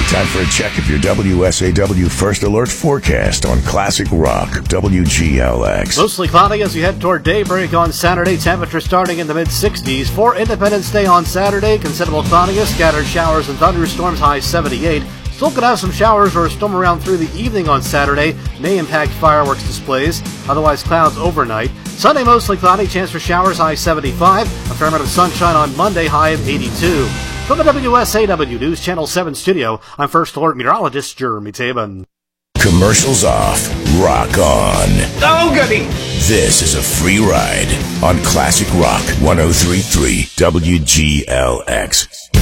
Time for a check of your WSAW First Alert forecast on Classic Rock, WGLX. Mostly cloudy as we head toward daybreak on Saturday. Temperature starting in the mid-60s. For Independence Day on Saturday, considerable cloudiness, scattered showers and thunderstorms, high 78. Still could have some showers or a storm around through the evening on Saturday. May impact fireworks displays. Otherwise, clouds overnight. Sunday, mostly cloudy, chance for showers, high 75. A fair amount of sunshine on Monday, high of 82. From the WSAW News Channel 7 studio, I'm First Alert Meteorologist Jeremy Tabin. Commercials off. Rock on. Oh, goody! This is a free ride on Classic Rock 103.3 WGLX.